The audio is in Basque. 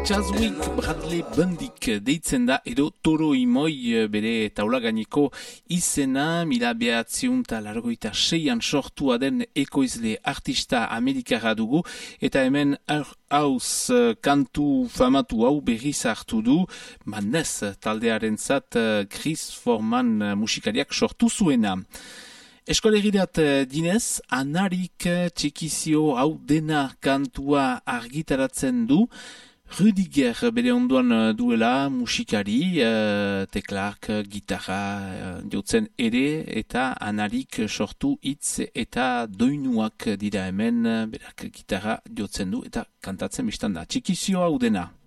Chadwick Bradley Bundyk deitzen da edo Toro Imoi bere taulagaineko izena, 1986an sortua den ekoizle artista amerikara dugu, eta hemen House kantu famatu hau berriz hartu du, Madness taldearentzat Chris Foreman musikariak sortu zuena. Eskolegirat dinez, Anarik txikizio hau dena kantua argitaratzen du, Rudiger bere ondoan duela musikari, teklak, gitarra jotzen ere, eta Anarik sortu hitz eta doinuak dira hemen, berak gitarra jotzen du eta kantatzen biztan da. Txikizio hau dena.